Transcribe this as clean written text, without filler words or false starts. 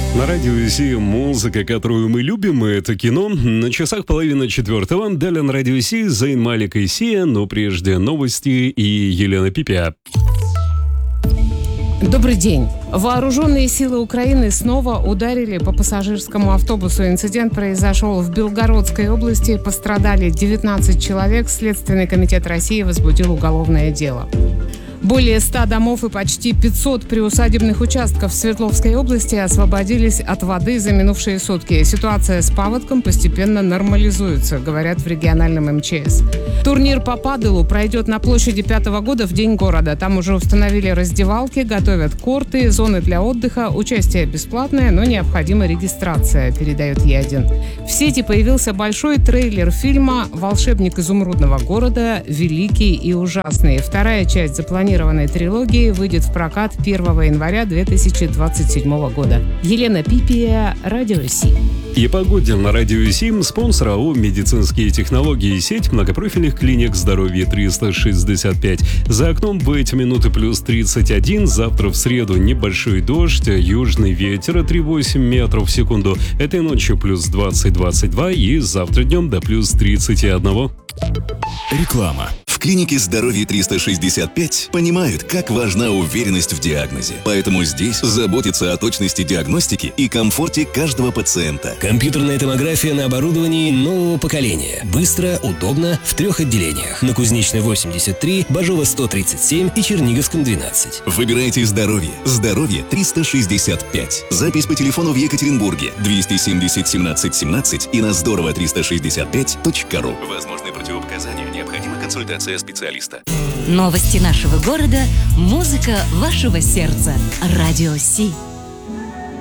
На радио Си музыка, которую мы любим, это кино. На часах 3:30. Далее на радио Си Зейн Малик и Сия, но прежде новости и Елена Пипя. Добрый день. Вооруженные силы Украины снова ударили по пассажирскому автобусу. Инцидент произошел в Белгородской области. Пострадали 19 человек. Следственный комитет России возбудил уголовное дело. Более 100 домов и почти 500 приусадебных участков в Свердловской области освободились от воды за минувшие сутки. Ситуация с паводком постепенно нормализуется, говорят в региональном МЧС. Турнир по паделу пройдет на площади 5-го года в День города. Там уже установили раздевалки, готовят корты, зоны для отдыха. Участие бесплатное, но необходима регистрация, передает Е1. В сети появился большой трейлер фильма «Волшебник изумрудного города. Великий и ужасный». Вторая часть запланирована трилогии выйдет в прокат 1 января 2027 года. Елена Пипия, Радио Си. И погоде на радио Сим, спонсор АО «Медицинские технологии», сеть многопрофильных клиник «Здоровье 365». За окном в эти минуты плюс 31, завтра в среду небольшой дождь, южный ветер 3,8 метров в секунду. Этой ночью плюс 20-22 и завтра днем до плюс 31. Реклама. В клинике «Здоровье 365» понимают, как важна уверенность в диагнозе. Поэтому здесь заботятся о точности диагностики и комфорте каждого пациента. Компьютерная томография на оборудовании нового поколения. Быстро, удобно, в 3 отделениях. На Кузнечной 83, Бажова 137 и Черниговском 12. Выбирайте «Здоровье». «Здоровье 365». Запись по телефону в Екатеринбурге 270 17 17 и на здорово365.ру. Возможны противопоказания. Необходима консультация специалиста. Новости нашего города, музыка вашего сердца. Радио Си.